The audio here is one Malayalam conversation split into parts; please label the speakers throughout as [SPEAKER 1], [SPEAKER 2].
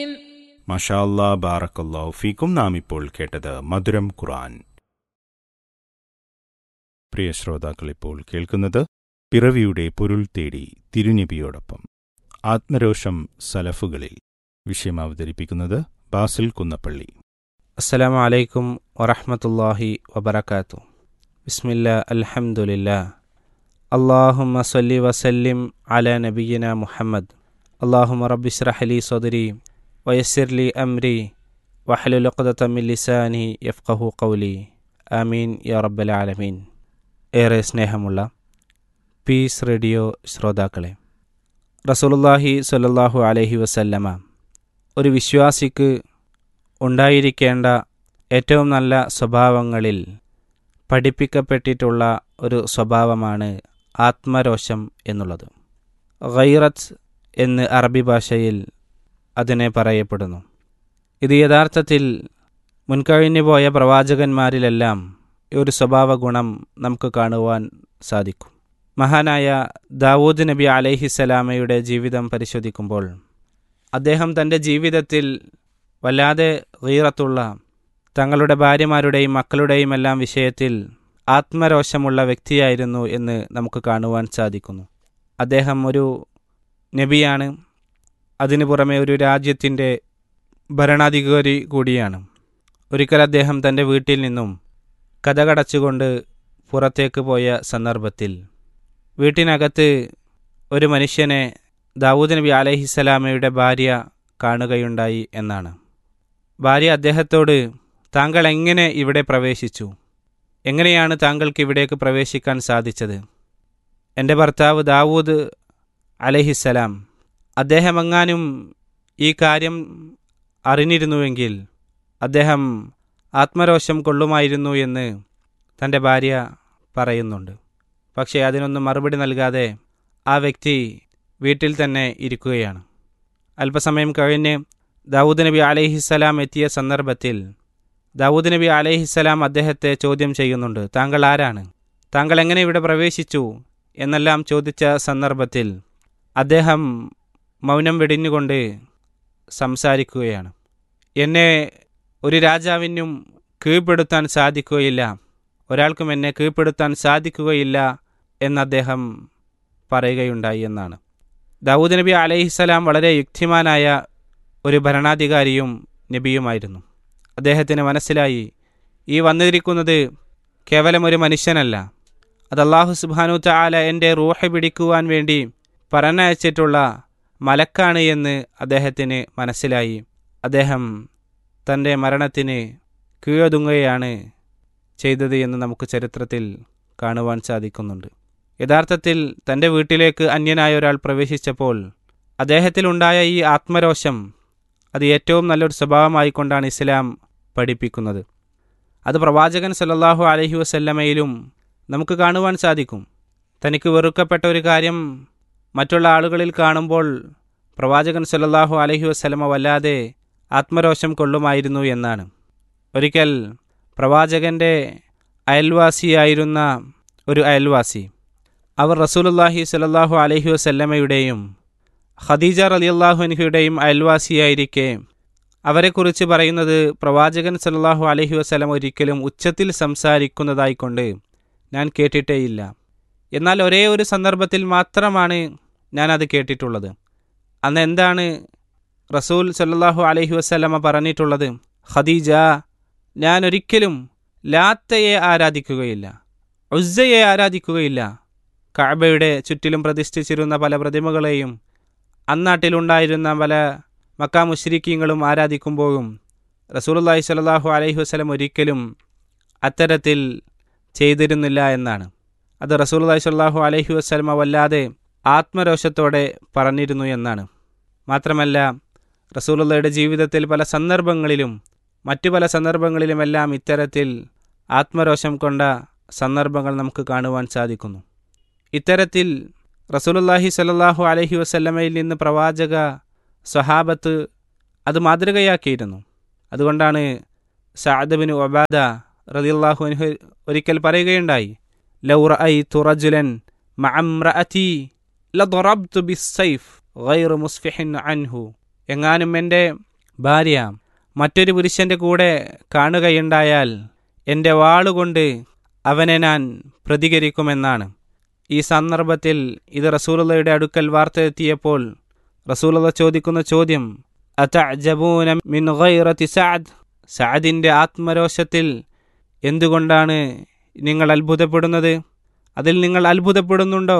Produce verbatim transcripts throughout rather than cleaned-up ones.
[SPEAKER 1] മാഷാ അല്ലാഹ്, ബാറക്കല്ലാഹു ഫീക്കും. നാം ഇപ്പോൾ കേട്ടത് മധുരം ഖുർആൻ. പ്രിയ ശ്രോതാക്കൾ, ഇപ്പോൾ കേൾക്കുന്നത് പിറവിയുടെ പൊരുൾ തേടി തിരുനബിയോടൊപ്പം ആത്മരോഷം സലഫുകളിൽ. വിഷയം അവതരിപ്പിക്കുന്നത് ബാസിൽ കുന്നപ്പള്ളി.
[SPEAKER 2] അസ്സലാമു അലൈക്കും വറഹ്മത്തുള്ളാഹി വബറകാതുഹു. ബിസ്മില്ലാ അൽഹംദുലില്ലാ അല്ലാഹുമ്മ സ്വല്ലി വസല്ലിം അലാ നബിയ്യിന മുഹമ്മദ്. അല്ലാഹുമ്മ റബ്ബി ഇശ്റഹ് ലി സദ്രി വയസ്സിർ ലി അംരി വഹ്ലുൽ ഉഖ്ദത മിൻ ലിസാനി യഫ്ഖഹു ഖൗലി. ആമീൻ യാ റബ്ബൽ ആലമീൻ. ഏറെ സ്നേഹമുള്ള പീസ് റേഡിയോ ശ്രോതാക്കളെ, റസൂലുള്ളാഹി സ്വല്ലല്ലാഹു അലൈഹി വസല്ലമ ഒരു വിശ്വാസിക്ക് ഉണ്ടായിരിക്കേണ്ട ഏറ്റവും നല്ല സ്വഭാവങ്ങളിൽ പഠിപ്പിക്കപ്പെട്ടിട്ടുള്ള ഒരു സ്വഭാവമാണ് ആത്മരോഷം എന്നുള്ളത്. ഗൈറത്ത് എന്ന് അറബി ഭാഷയിൽ അതിനെ പറയപ്പെടുന്നു. ഇത് യഥാർത്ഥത്തിൽ മുൻകഴിഞ്ഞു പോയ പ്രവാചകന്മാരിലെല്ലാം ഈ ഒരു സ്വഭാവ ഗുണം നമുക്ക് കാണുവാൻ സാധിക്കും. മഹാനായ ദാവൂദ് നബി അലൈഹിസ്സലാമയുടെ ജീവിതം പരിശോധിക്കുമ്പോൾ അദ്ദേഹം തൻ്റെ ജീവിതത്തിൽ വല്ലാതെ ഗീറത്തുള്ള, തങ്ങളുടെ ഭാര്യമാരുടെയും മക്കളുടെയും എല്ലാം വിഷയത്തിൽ ആത്മരോഷമുള്ള വ്യക്തിയായിരുന്നു എന്ന് നമുക്ക് കാണുവാൻ സാധിക്കുന്നു. അദ്ദേഹം ഒരു നബിയാണ്, അതിനു പുറമെ ഒരു രാജ്യത്തിൻ്റെ ഭരണാധികാരി കൂടിയാണ്. ഒരിക്കൽ അദ്ദേഹം തൻ്റെ വീട്ടിൽ നിന്നും കതകടച്ചുകൊണ്ട് പുറത്തേക്ക് പോയ സന്ദർഭത്തിൽ വീട്ടിനകത്ത് ഒരു മനുഷ്യനെ ദാവൂദ് നബി അലൈഹിസ്സലാമയുടെ ഭാര്യ കാണുകയുണ്ടായി എന്നാണ്. ഭാര്യ അദ്ദേഹത്തോട്, താങ്കൾ എങ്ങനെ ഇവിടെ പ്രവേശിച്ചു? എങ്ങനെയാണ് താങ്കൾക്ക് ഇവിടേക്ക് പ്രവേശിക്കാൻ സാധിച്ചത്? എൻ്റെ ഭർത്താവ് ദാവൂദ് അലൈഹിസ്സലാം, അദ്ദേഹം എങ്ങാനും ഈ കാര്യം അറിഞ്ഞിരുന്നുവെങ്കിൽ അദ്ദേഹം ആത്മരോഷം കൊള്ളുമായിരുന്നു എന്ന് തൻ്റെ ഭാര്യ പറയുന്നുണ്ട്. പക്ഷേ അതിനൊന്നും മറുപടി നൽകാതെ ആ വ്യക്തി വീട്ടിൽ തന്നെ ഇരിക്കുകയാണ്. അല്പസമയം കഴിഞ്ഞ് ദാവൂദ് നബി അലൈഹിസ്സലാം എത്തിയ സന്ദർഭത്തിൽ ദാവൂദ് നബി അലൈഹിസ്സലാം അദ്ദേഹത്തെ ചോദ്യം ചെയ്യുന്നുണ്ട്, താങ്കൾ ആരാണ്? താങ്കൾ എങ്ങനെ ഇവിടെ പ്രവേശിച്ചു എന്നെല്ലാം ചോദിച്ച സന്ദർഭത്തിൽ അദ്ദേഹം മൗനം വെടിഞ്ഞുകൊണ്ട് സംസാരിക്കുകയാണ്. എന്നെ ഒരു രാജാവിനും കീഴ്പ്പെടുത്താൻ സാധിക്കുകയില്ല, ഒരാൾക്കും എന്നെ കീഴ്പ്പെടുത്താൻ സാധിക്കുകയില്ല എന്ന് അദ്ദേഹം പറയുകയുണ്ടായി എന്നാണ്. ദാവൂദ് നബി അലൈഹിസ്സലാം വളരെ യുക്തിമാനായ ഒരു ഭരണാധികാരിയും നബിയുമായിരുന്നു. അദ്ദേഹത്തിന് മനസ്സിലായി, ഈ വന്നിരിക്കുന്നത് കേവലം ഒരു മനുഷ്യനല്ല, അത് അല്ലാഹു സുബ്ഹാനഹു തആല എൻ്റെ റൂഹ് പിടിക്കുവാൻ വേണ്ടി പറഞ്ഞയച്ചിട്ടുള്ള മലക്കാണ് എന്ന് അദ്ദേഹത്തിന് മനസ്സിലായി. അദ്ദേഹം തൻ്റെ മരണത്തിന് കീഴൊതുങ്ങുകയാണ് ചെയ്തത് എന്ന് നമുക്ക് ചരിത്രത്തിൽ കാണുവാൻ സാധിക്കുന്നുണ്ട്. യഥാർത്ഥത്തിൽ തൻ്റെ വീട്ടിലേക്ക് അന്യനായ ഒരാൾ പ്രവേശിച്ചപ്പോൾ അദ്ദേഹത്തിലുണ്ടായ ഈ ആത്മരോഷം അത് ഏറ്റവും നല്ലൊരു സ്വഭാവമായിക്കൊണ്ടാണ് ഇസ്ലാം പഠിപ്പിക്കുന്നത്. അത് പ്രവാചകൻ സല്ലല്ലാഹു അലൈഹി വസല്ലമയിലും നമുക്ക് കാണുവാൻ സാധിക്കും. തനിക്ക് വെറുക്കപ്പെട്ട ഒരു കാര്യം മറ്റുള്ള ആളുകളിൽ കാണുമ്പോൾ പ്രവാചകൻ സല്ലല്ലാഹു അലൈഹി വസല്ലമ വല്ലാതെ ആത്മരോഷം കൊള്ളുമായിരുന്നു എന്നാണ്. ഒരിക്കൽ പ്രവാചകൻ്റെ അയൽവാസിയായിരുന്ന ഒരു അയൽവാസി, അവർ റസൂലുള്ളാഹി സ്വല്ലല്ലാഹു അലൈഹി വസല്ലമയുടെയും ഖദീജ റളിയല്ലാഹു അൻഹയുടെയും അയൽവാസിയായിരിക്കെ അവരെക്കുറിച്ച് പറയുന്നത്, പ്രവാചകൻ സല്ലല്ലാഹു അലൈഹി വസല്ലം ഒരിക്കലും ഉച്ചത്തിൽ സംസാരിക്കുന്നതായിക്കൊണ്ട് ഞാൻ കേട്ടിട്ടേയില്ല. എന്നാൽ ഒരേ ഒരു സന്ദർഭത്തിൽ മാത്രമാണ് ഞാനത് കേട്ടിട്ടുള്ളത്. അന്ന് എന്താണ് റസൂൽ സല്ലല്ലാഹു അലൈഹി വസല്ലമ പറഞ്ഞിട്ടുള്ളത്? ഖദീജ, ഞാൻ ഒരിക്കലും ലാത്തയെ ആരാധിക്കുകയില്ല, ഉസ്സയെ ആരാധിക്കുകയില്ല. കഅബയുടെ ചുറ്റിലും പ്രതിഷ്ഠിച്ചിരുന്ന പല പ്രതിമകളെയും അന്നാട്ടിലുണ്ടായിരുന്ന പല മക്കാ മുശ്രിക്കീങ്ങളും ആരാധിക്കുമ്പോഴും റസൂലുള്ളാഹി സ്വല്ലല്ലാഹു അലൈഹി വസല്ലം ഒരിക്കലും അത്തരത്തിൽ ചെയ്തിരുന്നില്ല എന്നാണ്. അത് റസൂലുള്ളാഹി സ്വല്ലല്ലാഹു അലൈഹി വസല്ലമ വല്ലാതെ ആത്മരോഷത്തോടെ പറഞ്ഞിരുന്നു എന്നാണ്. മാത്രമല്ല, റസൂലുള്ളാഹിയുടെ ജീവിതത്തിൽ പല സന്ദർഭങ്ങളിലും മറ്റു പല സന്ദർഭങ്ങളിലുമെല്ലാം ഇത്തരത്തിൽ ആത്മരോഷം കൊണ്ട സന്ദർഭങ്ങൾ നമുക്ക് കാണുവാൻ സാധിക്കുന്നു. ഇത്തരത്തിൽ റസൂലുള്ളാഹി സ്വല്ലല്ലാഹു അലൈഹി വസല്ലമയിൽ നിന്ന് പ്രവാചക സ്വഹാബത്ത് അത് മാതൃകയാക്കിയിരുന്നു. അതുകൊണ്ടാണ് സഅദ് ബിൻ ഉബാദ റളിയല്ലാഹു അൻഹു ഒരിക്കൽ പറയുകയുണ്ടായി, ലൗ റഅയ്തു റജുലൻ മഅ ഇംറഅതി ലദറബ്തു ബിസ്സൈഫ് ഗൈറ മുസ്ഫിഹിൻ അൻഹു. എങ്ങാനും എൻ്റെ ഭാര്യ മറ്റൊരു പുരുഷൻ്റെ കൂടെ കാണുകയുണ്ടായാൽ എൻ്റെ വാളുകൊണ്ട് അവനെ ഞാൻ പ്രതികരിക്കുമെന്നാണ്. ഈ സന്ദർഭത്തിൽ ഇത് റസൂലുള്ളയുടെ അടുക്കൽ വാർത്തെത്തിയപ്പോൾ റസൂലുള്ള ചോദിക്കുന്ന ചോദ്യം, അതഅജബൂന മിൻ ഗൈറതി സഅദ്, സഅദിൻ്റെ ആത്മരോഷത്തിൽ എന്തുകൊണ്ടാണ് നിങ്ങൾ അത്ഭുതപ്പെടുന്നത്? അതിൽ നിങ്ങൾ അത്ഭുതപ്പെടുന്നുണ്ടോ?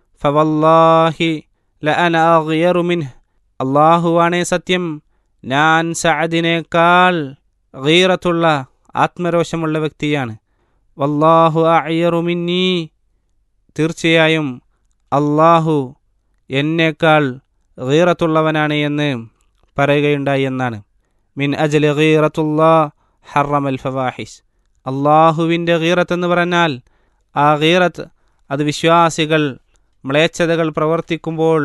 [SPEAKER 2] ഫവല്ലാഹി ലഅന അഗ്യറു മിൻഹ്, അല്ലാഹുവാണേ സത്യം, ഞാൻ സഅദിനേക്കാൾ ഗീറത്തുള്ള ആത്മരോഷമുള്ള വ്യക്തിയാണ്. വല്ലാഹു അഅ്യറു മിന്നീ, തീർച്ചയായും അല്ലാഹു എന്നേക്കാൾ ഗീറത്തുള്ളവനാണ് എന്ന് പറയുകയുണ്ടായി എന്നാണ്. മിൻ അജ്ലി ഗീറത്തുല്ലാഹ് ഹറമൽ ഫവാഹിഷ്, അല്ലാഹുവിൻ്റെ ഗീറത്ത് എന്ന് പറഞ്ഞാൽ ആ ഗീറത്ത് അത് വിശ്വാസികൾ മ്ലേച്ഛതകൾ പ്രവർത്തിക്കുമ്പോൾ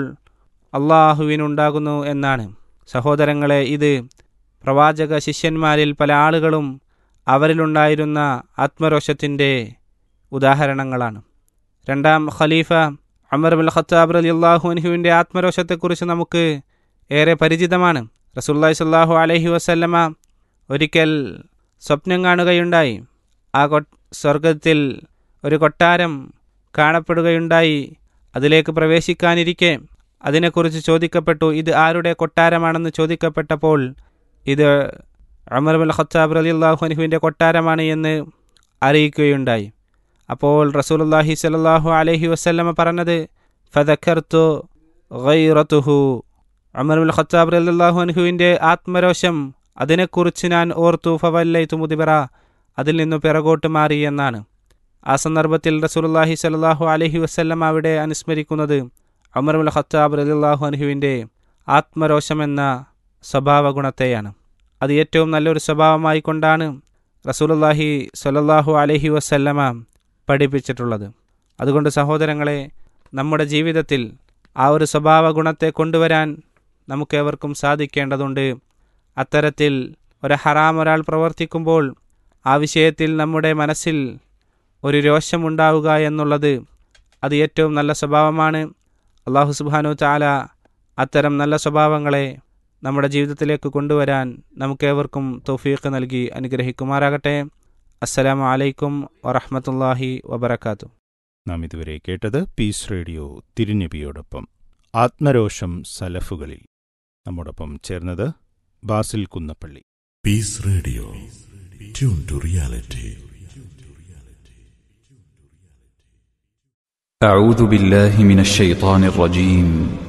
[SPEAKER 2] അല്ലാഹുവിനുണ്ടാകുന്നു എന്നാണ്. സഹോദരങ്ങളെ, ഇത് പ്രവാചക ശിഷ്യന്മാരിൽ പല ആളുകളും അവരിലുണ്ടായിരുന്ന ആത്മരോഷത്തിൻ്റെ ഉദാഹരണങ്ങളാണ്. രണ്ടാം ഖലീഫ ഉമർ ഇബ്നുൽ ഖത്താബ് റളിയല്ലാഹു അൻഹുവിൻ്റെ ആത്മരോഷത്തെക്കുറിച്ച് നമുക്ക് ഏറെ പരിചിതമാണ്. റസൂലുള്ളാഹി സ്വല്ലല്ലാഹു അലൈഹി വസല്ലമ ഒരിക്കൽ സ്വപ്നം കാണുകയുണ്ടായി. ആ കൊ സ്വർഗത്തിൽ ഒരു കൊട്ടാരം കാണപ്പെടുകയുണ്ടായി. അതിലേക്ക് പ്രവേശിക്കാനിരിക്കെ അതിനെക്കുറിച്ച് ചോദിക്കപ്പെട്ടു. ഇത് ആരുടെ കൊട്ടാരമാണെന്ന് ചോദിക്കപ്പെട്ടപ്പോൾ ഇത് ഉമർ ഇബ്നുൽ ഖത്താബ് റളിയല്ലാഹു അൻഹുവിൻ്റെ കൊട്ടാരമാണ് എന്ന് അറിയിക്കുകയുണ്ടായി. അപ്പോൾ റസൂലുള്ളാഹി സ്വല്ലല്ലാഹു അലൈഹി വസല്ലമ പറഞ്ഞത്, ഫദക്കർതു ഗൈറതുഹു, ഉമർ ഇബ്നുൽ ഖത്താബ് റളിയല്ലാഹു അൻഹുവിൻ്റെ ആത്മരോഷം അതിനെക്കുറിച്ച് ഞാൻ ഓർത്തു. ഫവല്ലൈതു മുദ്ബിറ, അതിൽ നിന്ന് പിറകോട്ട് മാറി എന്നാണ്. ആ സന്ദർഭത്തിൽ റസൂലുള്ളാഹി സ്വല്ലല്ലാഹു അലൈഹി വസല്ലമ അവിടെ അനുസ്മരിക്കുന്നത് ഉമർ ഇബ്നുൽ ഖത്താബ് റളിയല്ലാഹു അൻഹുവിൻ്റെ ആത്മരോഷം എന്ന സ്വഭാവ ഗുണത്തെയാണ്. അത് ഏറ്റവും നല്ലൊരു സ്വഭാവമായി കൊണ്ടാണ് റസൂലുള്ളാഹി സ്വല്ലല്ലാഹു അലൈഹി വസല്ലമ പഠിപ്പിച്ചിട്ടുള്ളത്. അതുകൊണ്ട് സഹോദരങ്ങളെ, നമ്മുടെ ജീവിതത്തിൽ ആ ഒരു സ്വഭാവ ഗുണത്തെ കൊണ്ടുവരാൻ നമുക്കേവർക്കും സാധിക്കേണ്ടതുണ്ട്. അത്തരത്തിൽ ഒരു ഹറാം ഒരാൾ പ്രവർത്തിക്കുമ്പോൾ ആ വിഷയത്തിൽ നമ്മുടെ മനസ്സിൽ ഒരു രോഷമുണ്ടാവുക എന്നുള്ളത് അത് ഏറ്റവും നല്ല സ്വഭാവമാണ്. അല്ലാഹു സുബ്ഹാനഹു തആല അത്തരം നല്ല സ്വഭാവങ്ങളെ നമ്മുടെ ജീവിതത്തിലേക്ക് കൊണ്ടുവരാൻ നമുക്കേവർക്കും തൗഫീഖ് നൽകി അനുഗ്രഹിക്കുമാറാകട്ടെ. അസ്സലാമു അലൈക്കും വറഹ്മത്തുള്ളാഹി വബറകാതുഹു.
[SPEAKER 1] നാം ഇതുവരെ കേട്ടത് പീസ് റേഡിയോ തിരുനബിയോടൊപ്പം ആത്മരോഷം സലഫുകളിൽ. നമ്മോടൊപ്പം ചേർന്നത് Basil Kunnappilly.
[SPEAKER 3] Piece radio, tune to reality.
[SPEAKER 4] أعوذ بالله من الشيطان الرجيم.